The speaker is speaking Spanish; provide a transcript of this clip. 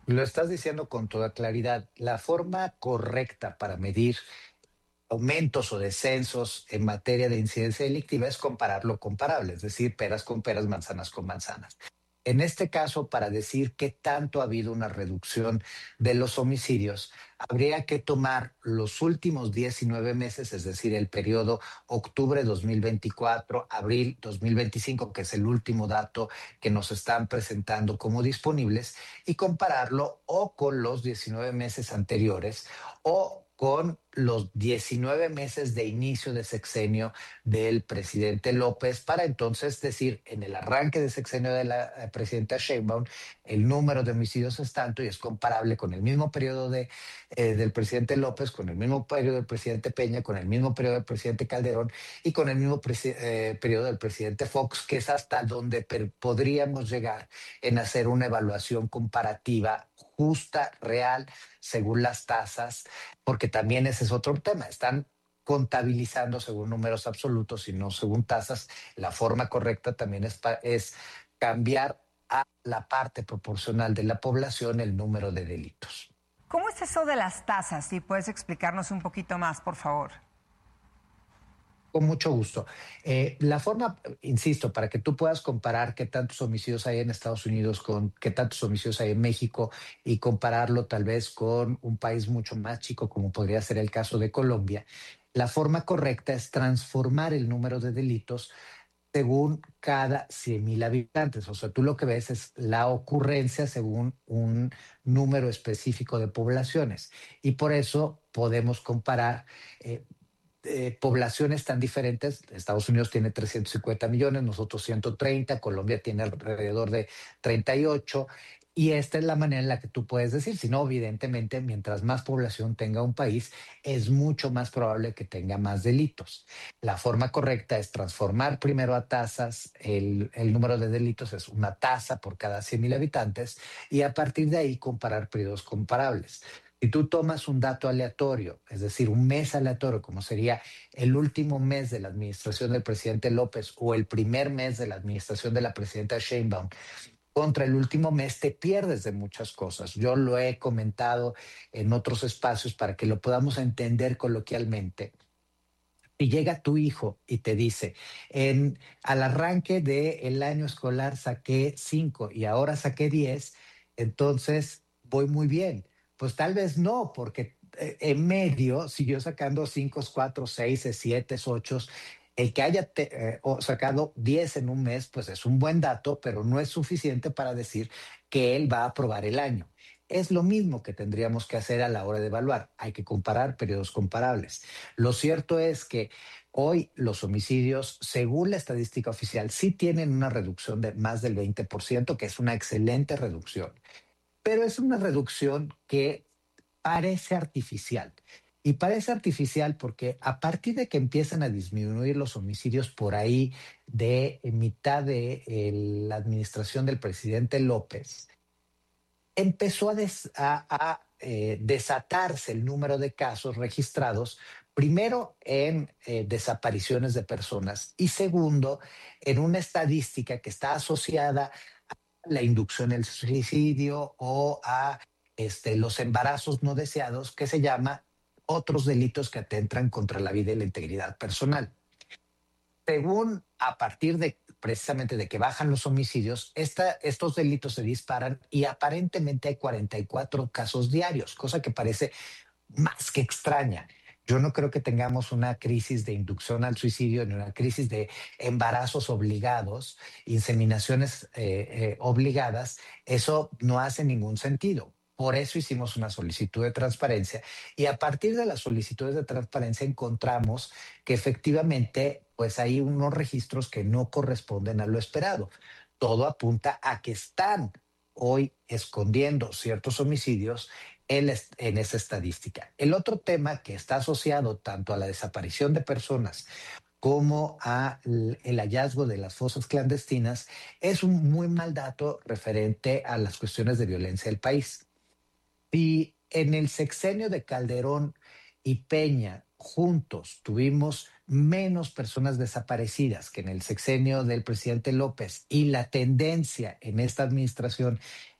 Lo estás diciendo con toda claridad. La forma correcta para medir aumentos o descensos en materia de incidencia delictiva es comparar lo comparable, es decir, peras con peras, manzanas con manzanas. En este caso, para decir qué tanto ha habido una reducción de los homicidios, habría que tomar los últimos 19 meses, es decir, el periodo octubre 2024, abril 2025, que es el último dato que nos están presentando como disponibles, y compararlo o con los 19 meses anteriores o con los 19 meses de inicio de sexenio del presidente López, para entonces decir, en el arranque de sexenio de la presidenta Sheinbaum, el número de homicidios es tanto y es comparable con el mismo periodo del presidente López, con el mismo periodo del presidente Peña, con el mismo periodo del presidente Calderón y con el mismo periodo del presidente Fox, que es hasta donde podríamos llegar en hacer una evaluación comparativa justa, real, según las tasas, porque también ese es otro tema. Están contabilizando según números absolutos y no según tasas. La forma correcta también es cambiar a la parte proporcional de la población el número de delitos. ¿Cómo es eso de las tasas? Si puedes explicarnos un poquito más, por favor. Con mucho gusto. La forma, insisto, para que tú puedas comparar qué tantos homicidios hay en Estados Unidos con qué tantos homicidios hay en México y compararlo tal vez con un país mucho más chico como podría ser el caso de Colombia, la forma correcta es transformar el número de delitos según cada 100,000 habitantes. O sea, tú lo que ves es la ocurrencia según un número específico de poblaciones. Y por eso podemos comparar poblaciones tan diferentes. Estados Unidos tiene 350 millones, nosotros 130, Colombia tiene alrededor de 38. Y esta es la manera en la que tú puedes decir, si no, evidentemente, mientras más población tenga un país, es mucho más probable que tenga más delitos. La forma correcta es transformar primero a tasas, el número de delitos es una tasa por cada 100,000 habitantes, y a partir de ahí comparar periodos comparables. Si tú tomas un dato aleatorio, es decir, un mes aleatorio, como sería el último mes de la administración del presidente López o el primer mes de la administración de la presidenta Sheinbaum, contra el último mes, te pierdes de muchas cosas. Yo lo he comentado en otros espacios para que lo podamos entender coloquialmente. Y llega tu hijo y te dice, al arranque del año escolar saqué 5 y ahora saqué 10, entonces voy muy bien. Pues tal vez no, porque en medio siguió sacando 5, 4, 6, 7, 8. El que haya sacado 10 en un mes, pues es un buen dato, pero no es suficiente para decir que él va a aprobar el año. Es lo mismo que tendríamos que hacer a la hora de evaluar. Hay que comparar periodos comparables. Lo cierto es que hoy los homicidios, según la estadística oficial, sí tienen una reducción de más del 20%, que es una excelente reducción, pero es una reducción que parece artificial. Y parece artificial porque a partir de que empiezan a disminuir los homicidios por ahí de mitad de la administración del presidente López, empezó a desatarse el número de casos registrados, primero en desapariciones de personas y segundo en una estadística que está asociada a la inducción al suicidio o a los embarazos no deseados, que se llama otros delitos que atentan contra la vida y la integridad personal. Según a partir de precisamente de que bajan los homicidios, estos delitos se disparan y aparentemente hay 44 casos diarios, cosa que parece más que extraña. Yo no creo que tengamos una crisis de inducción al suicidio ni una crisis de embarazos obligados, inseminaciones obligadas. Eso no hace ningún sentido. Por eso hicimos una solicitud de transparencia y a partir de las solicitudes de transparencia encontramos que efectivamente pues hay unos registros que no corresponden a lo esperado. Todo apunta a que están hoy escondiendo ciertos homicidios en esa estadística. El otro tema que está asociado tanto a la desaparición de personas como a el hallazgo de las fosas clandestinas es un muy mal dato referente a las cuestiones de violencia del país. Si en el sexenio de Calderón y Peña juntos tuvimos menos personas desaparecidas que en el sexenio del presidente López y la tendencia en esta administración